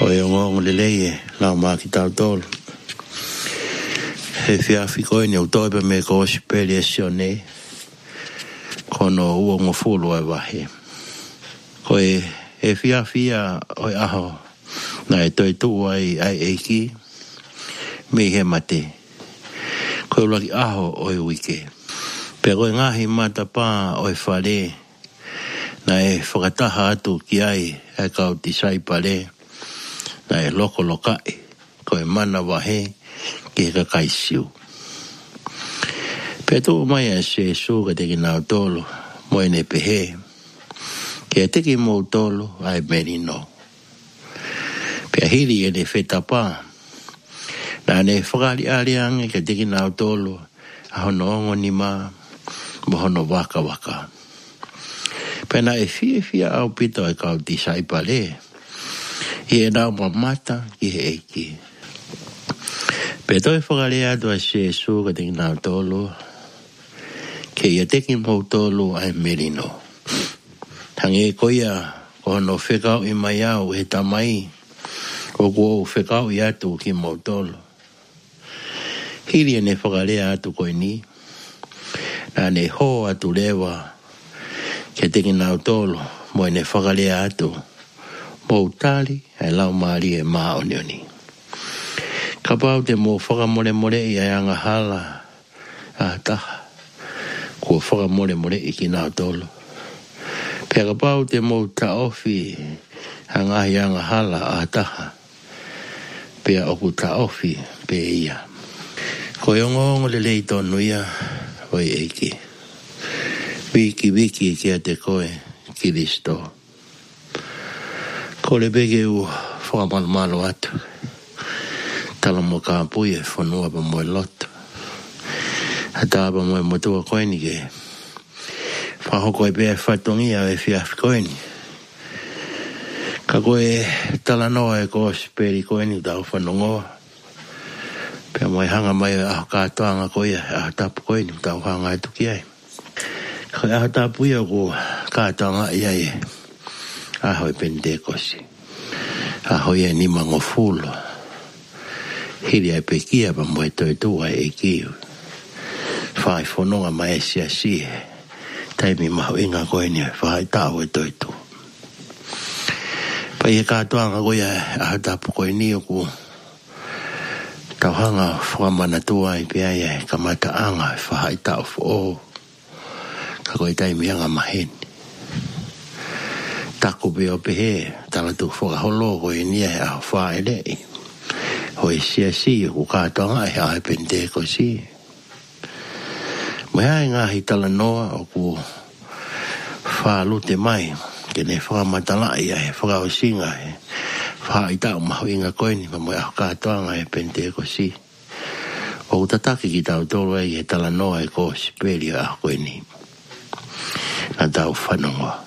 O e ngong le leie la ma ki tau tolu. He fiafi koe ni utoi pe me ko speli e sione. Kono ua ngofulu e wahi. Koe he fiafia oi aho. Na e toi tu ai eiki. Me he mate. Koe ulaki aho oi wike. Pe koe ngahi mata pā oi whare. Na e whakataha atu ki ai e kau tisai pare. Na e loko lokai. Koe mana wahe ki he kakaisiu. Pe tu mai e se suga teki nao tolu. Moe ne pehe. Ke teki mou tolu ai merino. Pe hiri e ne whetapa. Na ne whakari ariange ke teki nao tolu. Ahono ongo ni ma. Mohono waka waka. Pena e fia au pito e kau tisai pale. I e nao mamata ki he eiki. Pe toi whakare atu a se suga teki nao tolu. Ke ia teki mou tolu ai merino. Tange koia kono whekau i mai au he tamai. O kuo whekau i atu ki mou tolu. Hiri e ne whakare atu koe ni. Na ne ho atu lewa. Ke teki nao tolu. Mo ne whakare atu. Mou tali ai lau maari e maa onioni. Ka pau te mo whakamore more i anga hala. A taha. Kua whakamore more i ki nao tolu. Pea ka pau te mo ta ofi. Hangahi anga hala a taha. Pea oku ta ofi pe ia. Ko yongo le lei tonu ia. Oi eiki. Wiki kia te koe. Kiristo. Ko le bege u whakamalo atu. Tala mo ka pui e whanua pa moe loto. Hata pa moe motua koe ni ke. Whahoko e pēr whatongi a e whiawhi koe ni. Ka koe tala noa e ko speri koe ni tau whanongoa. Pea moe hanga mai aho kātoanga koe aho tapu koe ni tau hanga e tuki ai. Koe aho tapu ia ko kātoanga ia e. Aho e Pentekosi. Aho ia ni mangofulo. Hiri ai pekia pa moe toi tua e kiu. Whai whanonga mai sia si. Taimi mahu inga koe ni whai tau e toi tu. Pa ia kātoanga koe aho tapu koe ni oku. Tauhanga whamana tua i pia ia e kamata anga e whai tau fo. Ka koe taimi anga maheni. Taku peo pehe, tala tu whakaholo koe nia e aho whae lei. Hoi sia si, ku kātonga e ahe Pentekosi. Mea e ngahi tala noa o ku whalute mai, ke ne whakamatala ia e whakaosinga e whaita o mahu inga koe ni, ma moe aho kātonga e Pentekosi. O tataki ki tau tolo e tala noa e ko speri aho koe ni. Na tau whanonga.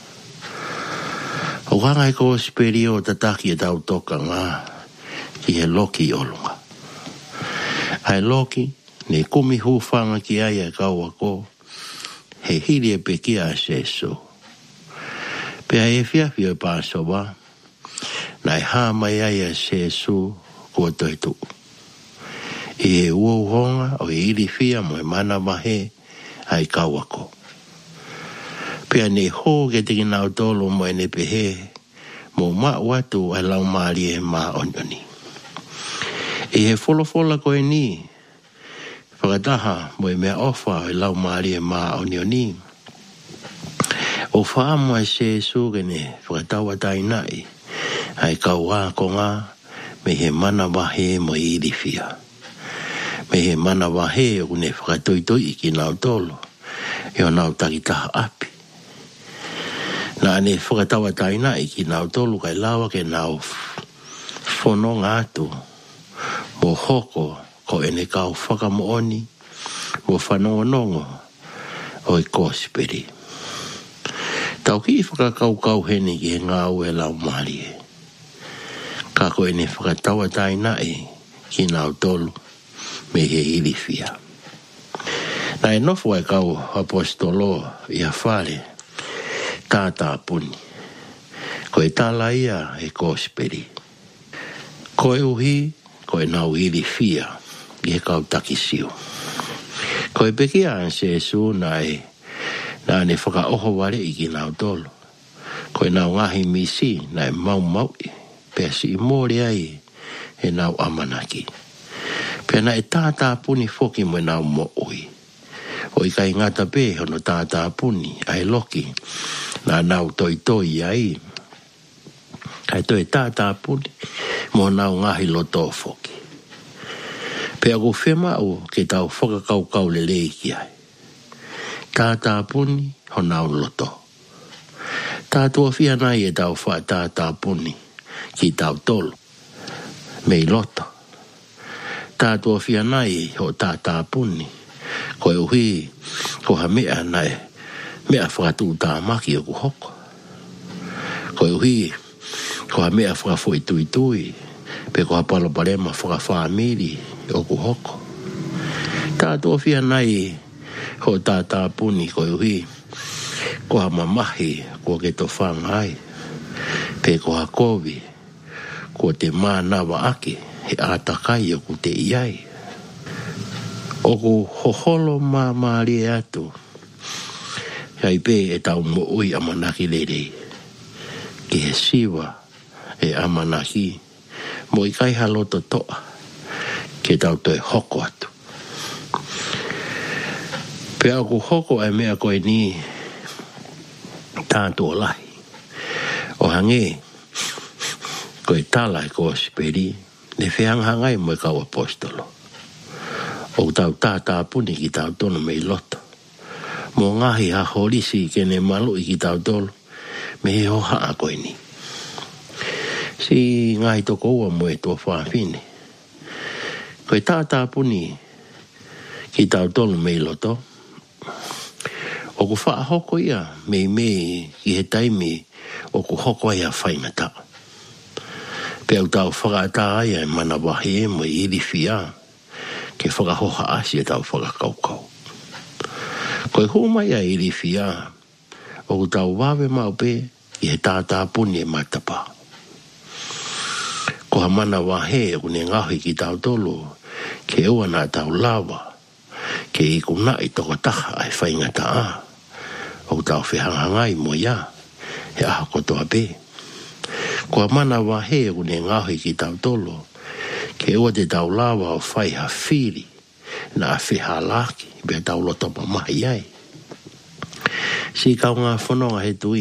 O kanga e ko speri o tataki e tau toka ngā ki he loki olunga. Ai loki, ne kumi hufanga ki ai e kaua ko, he hiri e pekia a seso. Pea e fiafi o paso wa, na e hama ai a seso kua toi tu. E uohonga o e iri fia mo e mana mahe ai kaua ko. Pea ne ho ke tiki nao tolo mo e ne pehe, mo maa watu ai lau maari e maa onioni. E he wholofola koe ni, whakataha mo e mea ofa ai lau maari e maa onioni. O whaamo e se sugene whakatawa tainai, ai kau a konga, me he mana wahe mo i irifia. Me he mana wahe o ne whakatoitoi ki nao tolo, e o nao takitaha api. Na ane whakatawa taina i ki nao tolu kai lawa ke nao whanonga atu. Mo hoko ko ene kau whakamooni. Mo whanongonongo o i kōsperi. Tau ki whakakau heni ki he ngā ue lau marie. Ka ko ene whakatawa taina i ki nao tolu me he irifia. Na e nofu ai kau apostolo i a whare. Tata puni. Ko e tala ia e kōsperi. Ko e uhi, ko e nau ili fia, i he kau takisiu. Ko e peki a se su na ne whaka oho wale i ki nau tolo. Ko e nau ngahi misi na e mau i, pea si i mōre ai e nau amanaki. Pea na e tātā puni foki mo e nau mo ui. O i kai ngata pe hono tātā puni ai loki na nau toi ai. Kai toi tātā puni mo nau ngahi loto foki. Pea ko whema o ke tau whakakau le ki ai. Tātā puni ho nau loto. Tātua whia nai e tau wha tātā puni ki tau tolo. Mei loto. Tātua whia nai ho tātā puni. Ko e uhi, ko ha mea nai, mea whakatū tā maki o ku hoko. Ko e uhi, ko ha mea whakafoi tui, pe ko ha palopalema whakawhamiri o ku hoko. Tātua whia nai ho tātā puni ko e uhi, ko ha mamahi ko ke to whangai, pe ko ha kovi, ko te mānawa ake, he ātakai o ku te iai. O ku hoholo māmāri atu, hei pē e tau mo ui amanaki lerei. Ki he siwa e amanaki, mo i kai haloto toa, ke tau toi hoko atu. Pea o ku hoko e mea koe ni tātua lahi. O hange, koe tala e ko siperi, ne whianghangai mo i kau apostolo. O tau tātā puni ki tau tono mei loto. Mo ngahi ha horisi ke ne malu i ki tau tolo, me he hoha a koe ni. Si ngahi toko ua mo e tua whaafine. Koe tātā puni ki tau tono mei loto. O ku wha hoko ia, mei ki he taimi o ku hoko ia whaingata. Pea tau whakaata aia e mana wahi e mo i iri whia. Ke whakahoha asi e tau whakakaukau. Koe humai a iri whia, o ku tau wawe mau pe, i he tātā puni e matapa. Ko ha mana wahe, o ne ngahi ki tau tolo, ke ua nā tau lawa, ke i kuna i toko taha ai whaingata a, o ku tau whihangangai mo ia, he aha kotoa pe. Ko ha mana wahe, o ne ngahi ki tau tolo, ke ua te tau lawa o whai ha whiri na a whiha laki bea tau loto mamahi ai. Si kau ngā whanonga he tui.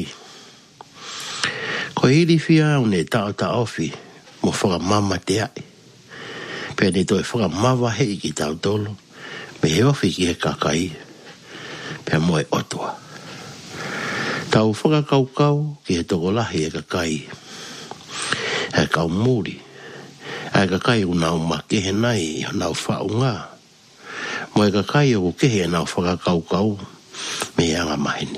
Ko hiri whia au ne tau ta ofi mo whakamama te ai. Pea ne toi whakamawa hei ki tau tolo me he ofi ki he kakai. Pea mo e otua. Tau whakakaukau ki he toko lahi e kakai. He kau muri. Ai ka kai o nau makehe nai o nau whaunga. Mo e ka kai o kehe nau whakakaukau me anga mahini.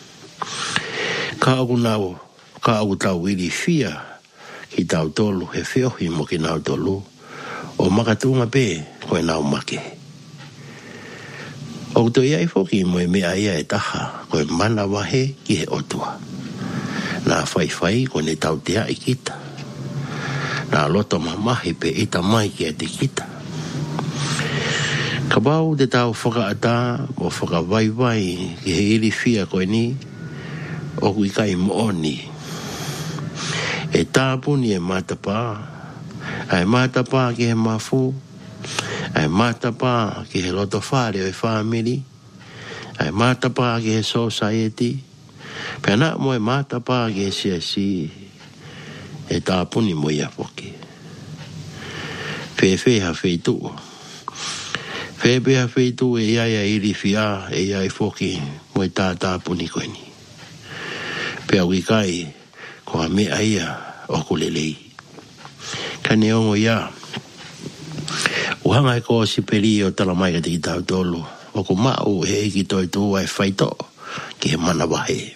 Ka au tau iri whia ki tau tolu he whiohi mo ki nau tolu. O makatunga pe koe nau makehe. O to iai foki mo e mea ia e taha koe mana wahe ki he otua. Nā whai ko ne tau tea i kita. Nā loto mamahi pe ita mai ki e te kita. Ka bau te tau whakaata o whakawaiwai ki he iri whia koe ni o kui kai mooni. E tāpuni e matapa, ai matapa ki he mafu, ai matapa ki he loto whare o e whamiri, ai matapa ki he society, pena mo e matapa ki he siasi, e tāpuni mo ia poki. Whewheha wheitu. Whewheha wheitu e iaia iri whia e iai poki mo e tāpuni koe ni. Pea wikai ko a mea ia o kulelei. Kane ongo ia. Uhanga e ko siperi o talamai ka te ki tau tolu. O ko mau he ki toi tua e whaito ki he mana wahe.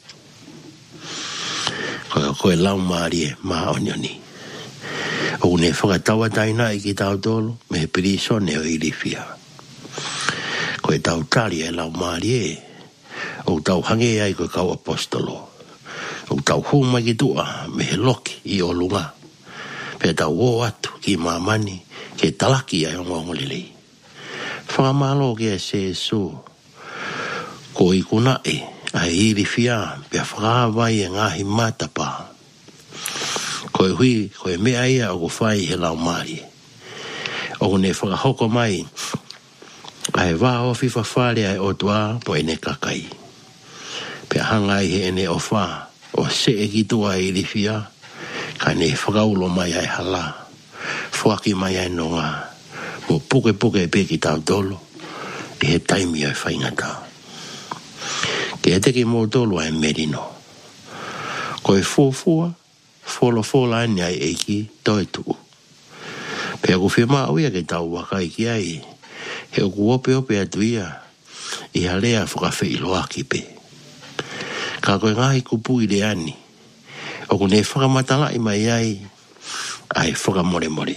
Koe lau maari e maa onioni. O ne whakatawa taina i ki tau tolu, me he pirisone o iri whia. Koe tau tari e lau maari e, o tau hange ai koe kau apostolo. O tau huma ki tua, me he loki i o lunga. Pe tau o atu, ki mamani ke talaki ai ongo lelei. Whakamalo ke se so ko i kuna ai iri fia pia whakawai ngahi matapa. Ko e hui, ko e mea ia o ko whai he lau mari. O ko ne whakahoko mai ai wā o fifa whare ai o tua po ene kakai. Pia hangai he ene o wha o se e ki tua iri fia ka ne whakaulo mai ai hala. Whaki mai ai nonga. Mo puke pe ki tau tolo e he taimi ai whaingata. Ke ete ki mō tolo ai merino. Ko e fuafua, fola ni ai eiki toi tuu. Pea ku whima au ia ke tau wakai ki ai, he oku ope atu ia, i halea whakawhi iloaki pe. Ka koe ngahi kupu i le ani, oku ne whakamatala i mai ai whakamore.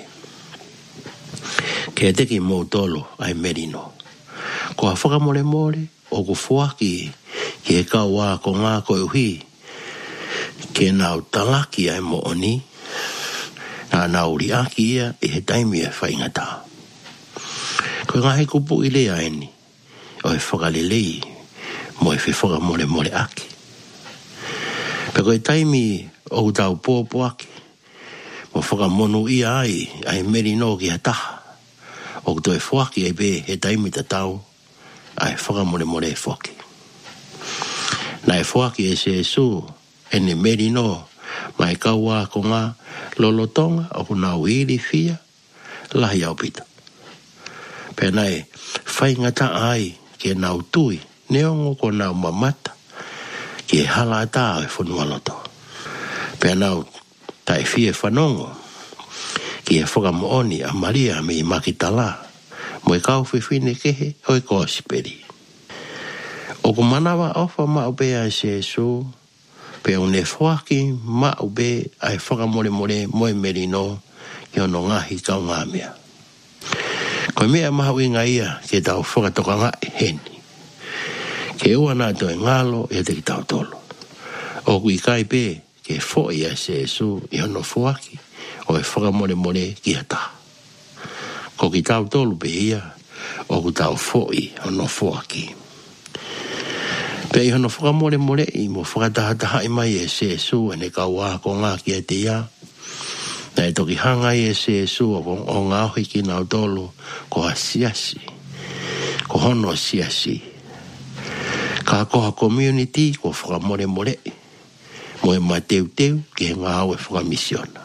Ke ete ki mō tolo ai merino. Ko a whakamore, oku fuaki, ke e kau wā ko ngā koe uhi, ke nau talaki ai mo oni, nā nauri aki ia e he taimi e whaingata. Koe ngahi kupu i lea eni, o e whakalelei, mo e whakamore aki. Pe koe taimi o tau pōpo aki, mo whakamonu ia ai merino ki hataha, o to e whaki ai be he taimi ta tau, ai whakamore e whaki. Na e whaki e se su, ene merino, mai kaua ko ngā lolotonga, o kuna uiri fia, lahi au pita. Pena e, whaingata ai, ke nau tui, neongo ko nau mamata, ke hala ata e whanua loto. Pena au, tai fie whanongo, ke e whakamooni a Maria me i makitala, mo e kau whiwhine kehe, hoi ko siperi. O ko manawa ofa ma ube ai se su, pe o ne whaki ma ube ai whakamore moe merino i ono ngahi kau ngā mea. Koe mea mahu i ngā ia ke tau whakatoka ngā heni. Ke ua nā toi ngalo e te ki tau tolo. O kui kai pe ke fhoi ai se su i ono whaki o e whakamore ki hata. Ko ki tau tolo pe ia o ku tau fhoi ono whaki. Pe i hono whakamore i mo whakatahataha i mai e se su e ne kaua ko ngā ki e te ia. Na e toki hanga i e se su o ngā hui ki nau tolu ko a siasi. Ko hono siasi. Ka koha community ko whakamore mo e mai teu ki he ngā au e whakamisiona.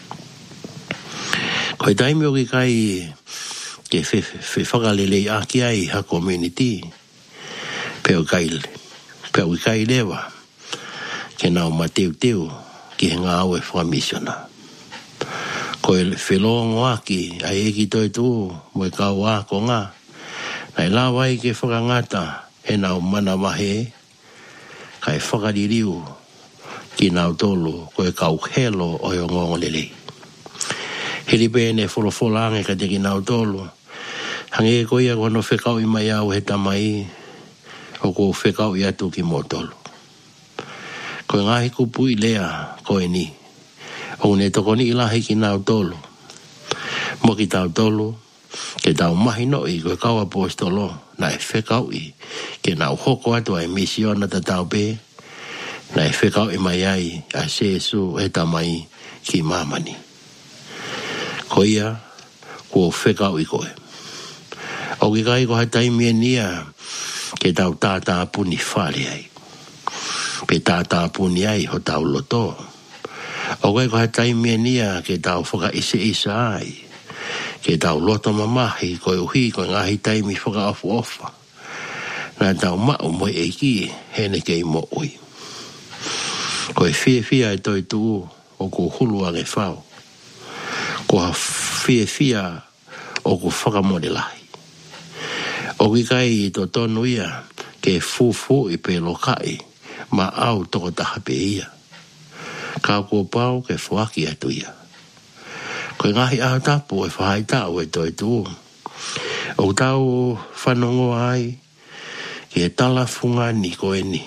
Ko e taimi o ki kai ke whakalelei aki ai ha community. Pe o kai lewa, ke nau mateu ki he ngā au e whamisiona. Ko e whelongo aki, ai eki toi tū, mo e kau a ko ngā. Nai lawai ke whakangata, e nau mana wahe, kai whakaririu ki nau tolu, ko e kau helo o e ngongo lelei. Hiri pēne wholofolange ka te ki nau tolu, hange e koia kono whekau i mai au he tamai, o ko whekau i atu ki mōtolo. Ko ngahi kupu i lea ko e ni. O ne toko ni ilahi ki nau tolo. Mo ki tau tolo, ke tau mahi no i koe kau apostolo, na e whekau i, ke nau hoko atu ai misiona ta tau pe, na e whekau i mai ai a sesu e tamai ki mamani. Ko ia, ko whekau i koe. O ki kai ko hatai mia nia, ke tau tātā puni whare ai. Pe tātā puni ai ho tau loto. O kai ko hatai mea nia ke tau whaka isa ai. Ke tau loto mamahi koe uhi koe ngahi taimi whaka ofa. Nā tau mau moe e ki hene kei mo ui. Koe fia e toi tuu o ko hulua nge whao. Ko ha fia o ko whakamore lahi. O ki kai i to tonu ia, ke fufu i pe lokai, ma au toko taha pe ia. Ka ko pau ke fuaki atu ia. Koe ngahi aho tapu e whahai tau e toi tu. O tau whanongo ai, ke tala funga ni koe ni.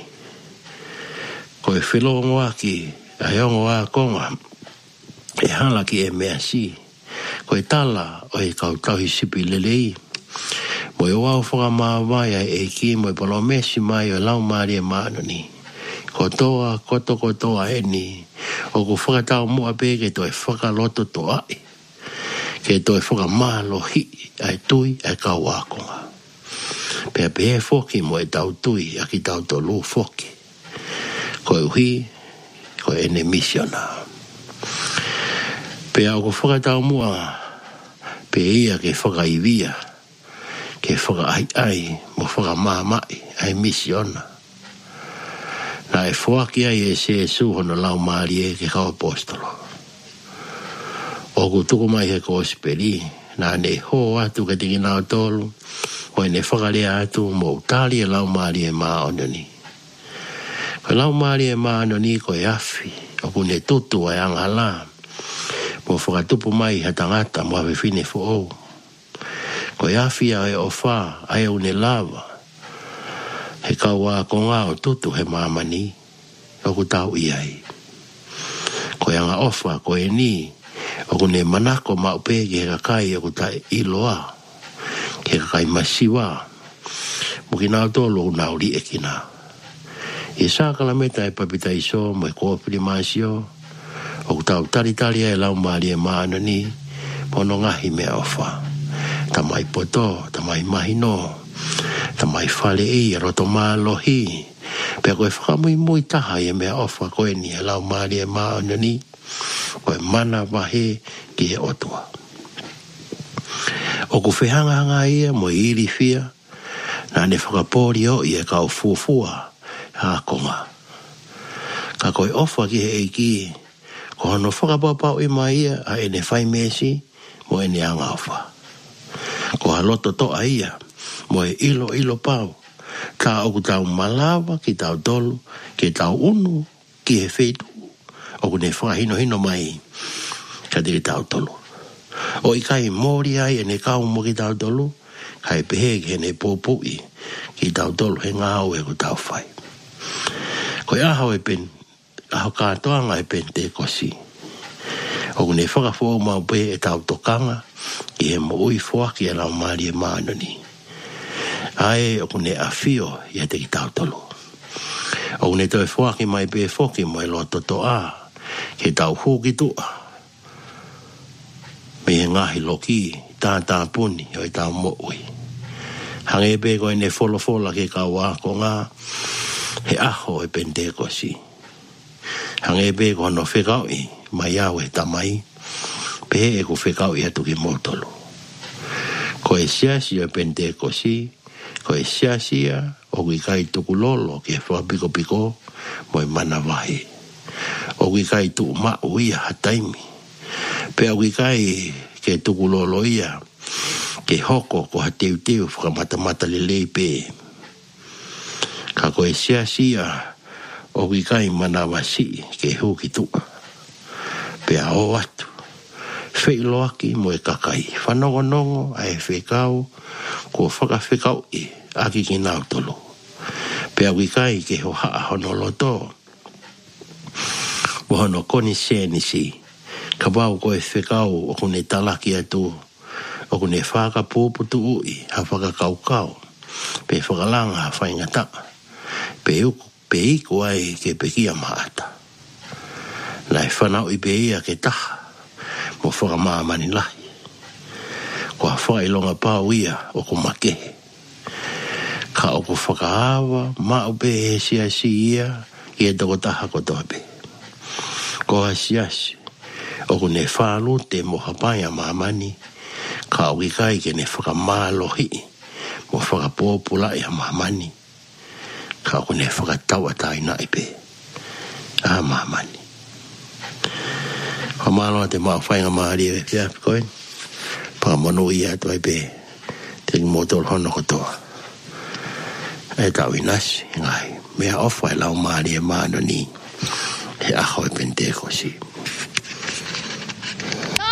Koe whilongo aki, a hiongo a konga, e hala ki e mea si. Ko e tala o e kautau hi sipi lelei. Mo e wau whaka maawai ai e ki mo e palomesi mai o lau maari e maano ni. Kotoa, kotoa e ni. O ku whakatau mua pe ke toi whakaloto to ai. Ke toi whakamalo hi ai tui ai kau akonga. Pea pe e foki mo e tau tui a ki tau to lu foki. Ko e uhi, ko e ne misiona. Pea o ku whakatau mua pe ia ke whakaivia. Ke whaka ai mo whakamamai ai misiona. Na e whoaki ai e se suhono lau maari e ke kau apostolo. O ku tuku mai he ko osperi, na ne ho atu ka tiki nao tolu, o ne whakalea atu mo utali e lau maari e maa ononi. Ko lau maari e maa ononi ko e afi, o ku ne tutu ai angala, mo whakatupu mai hatangata mo hawe fine fo ou. Ko e afi ai o wha, ai au ne lava, he kaua ko ngā o tutu he mamani, o ku tau iai. Ko e anga ofa, ko e ni, o ku ne manako maupe ke he kakai o ku tai iloa, ke kakai masiwa, mo ki nao tolo o nao li e kina. E sākala meta e papita iso, mo e kōpili masio, o ku tau tari e lau maari e maana ni, pono ngahi mea ofa. Tamai poto, tamai mahino, tamai whale i roto mālohi. Pea koe whakamui mui taha i mea ofa koe ni e lau maari e maana ni. Koe mana wahe ki e otua. O ku whehanga ia mo i iri fia. Nā ne whakapori o i e kau fuafua a konga. Ka koe ofa ki he eiki. Ko hono whakapapau i mai ia a ene whai mesi mo ene anga ofa. Ko haloto toa ia, mo e ilo pau. Ka oku tau malawa ki tau tolu, ki tau unu, ki he whetu. Oku ne whahino mai, ka te tau tolu. O i kai mori ai e ne kau mo ki tau tolu, kai pehe ki he ne pōpui, ki tau tolu he ngāo e ku tau whai. Ko i ahau e pen, ahau kātoanga e pen te kosi. Oku ne whakafo mau pe e tau tokanga, ki he mo ui whoaki e lau maari e maano ni. Ai oku ne awhio i te ki tau tolu. Oku ne toi whoaki mai pe whoki mo e loa toto a, ke tau huki tua. Me he ngahi loki, tā puni o i tau mo ui. Hange pe koe ne wholofola ke kau ako ngā, he aho e pente kosi. Hange pe koe no whekau i, mai au e tamai, pe e ku whekau i atu ki motolo. Ko e siasi o pente kosi, ko e siasia o ki kai tuku lolo ki e whapiko mo i mana wahi. O ki kai tuku mau ia hataimi. Pe o ki kai ke tuku lolo ia, ke hoko ko ha teu whakamata lelei pe. Ka ko e siasia o ki kai mana wasi ke huki tua. Pe a o atu. Wheiloaki mo e kakai. Whanongonongo a e whekau, ko whakawhekau i aki ki nau tolo. Pea wikai ke ho haa hono loto. Wahono koni senisi. Ka wau ko e whekau o kune talaki atu. O kune whaka pōputu ui ha whakakaukau. Pe whakalanga ha whaingata. Pe iku ai ke pekia maata. Nai whanau i pe ia ke taha. Mo whakamāmani lahi. Ko a whailonga pāu ia o ko makehe. Ka o ko whakaawa, mao pe he siasi ia, i e toko taha ko tope. Ko a siasi, o ko ne whālu te moha pai a mamani, ka o kai ke ne whakamālohi, mo whakapōpula i a mamani, ka o ko ne whakatawa taina i pe, a mamani. Whamaloa te maa whainga maari e kia koen. Pāmono i atu ai pe. Te motol hono kotoa. E tau inasi ngai. Mea ofa e lau maari e maano ni. He aho e pente kosi.